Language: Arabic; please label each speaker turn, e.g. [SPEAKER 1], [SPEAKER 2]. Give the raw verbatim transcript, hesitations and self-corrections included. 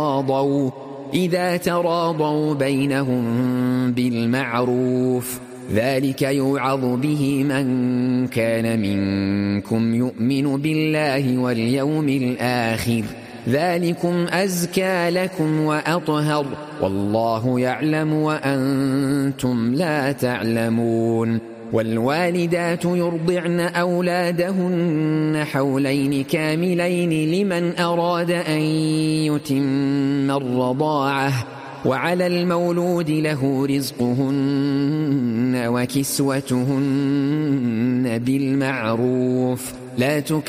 [SPEAKER 1] تراضوا إذا تراضوا بينهم بالمعروف ذلك يوعظ به من كان منكم يؤمن بالله واليوم الآخر ذلكم أزكى لكم وأطهر والله يعلم وأنتم لا تعلمون والوالدات يرضعن أولادهن حولين كاملين لمن أراد أن يتم الرضاعة وعلى المولود له رزقهن وكسوتهن بالمعروف لا تكلف